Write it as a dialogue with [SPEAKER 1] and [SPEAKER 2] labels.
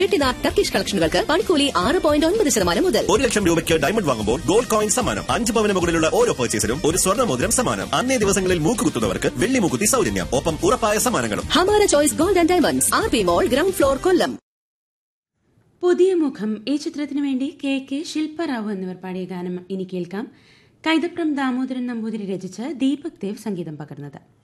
[SPEAKER 1] Turkish കളക്ഷനുകൾക്ക് പണിക്കൂലി 6.9% മുതൽ.
[SPEAKER 2] 1 ലക്ഷം രൂപയ്ക്ക് ഡയമണ്ട് വാങ്ങുമ്പോൾ ഗോൾഡ് കോയിൻ സമ്മാനം. 5 പവന് മുകളിലുള്ള ഓരോ പർച്ചേസിനും ഒരു സ്വർണ്ണ മോതിരം സമ്മാനം. അന്നേ ദിവസങ്ങളിൽ മൂക്കുകുത്തുന്നവർക്ക് വെള്ളി മൂക്കുത്തി സൗജന്യം. ഒപ്പം ഉറപ്പായ സമ്മാനങ്ങളും.
[SPEAKER 1] Hamara choice gold and diamonds, RP mall, ground floor, കൊല്ലം.
[SPEAKER 3] പുതിയ മുഖം ഈ ചിത്രത്തിനു വേണ്ടി കെ ശില്പറാവു എന്നിവർ പാടിയ ഗാനം ഇനി കേൾക്കാം. കൈതപ്രം ദാമോദരൻ നമ്പൂതിരി രചിച്ച് ദീപക് ദേവ് സംഗീതം പകർന്നത്.